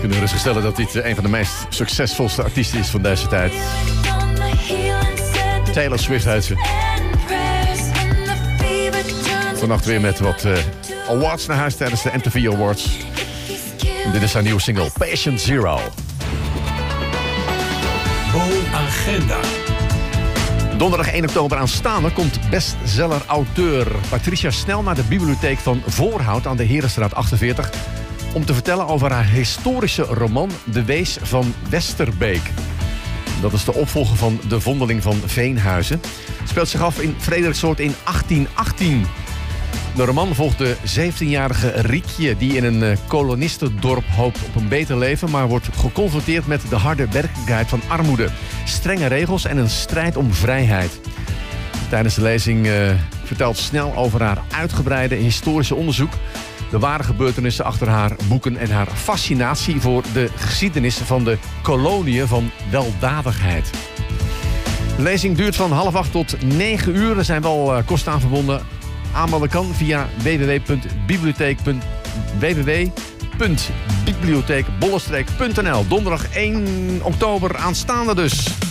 kunnen rustig stellen dat dit een van de meest succesvolste artiesten is van deze tijd. Taylor Swift heet ze. Vannacht weer met wat awards naar huis tijdens de MTV Awards. En dit is haar nieuwe single, Patient Zero. Agenda. Donderdag 1 oktober aanstaande komt bestseller-auteur Patricia Snel naar de bibliotheek van Voorhout aan de Herenstraat 48... om te vertellen over haar historische roman De Wees van Westerbeek. Dat is de opvolger van De Vondeling van Veenhuizen. Het speelt zich af in Frederiksoord in 1818. De roman volgt de 17-jarige Riekje die in een kolonistendorp hoopt op een beter leven, maar wordt geconfronteerd met de harde werkelijkheid van armoede, strenge regels en een strijd om vrijheid. Tijdens de lezing vertelt Snel over haar uitgebreide historische onderzoek, de ware gebeurtenissen achter haar boeken en haar fascinatie voor de geschiedenis van de koloniën van weldadigheid. De lezing duurt van 7:30 tot 9 uur. Er zijn wel kosten aan verbonden. Aanmelden kan via www.bibliotheek-bollestreek.nl. Donderdag 1 oktober aanstaande dus.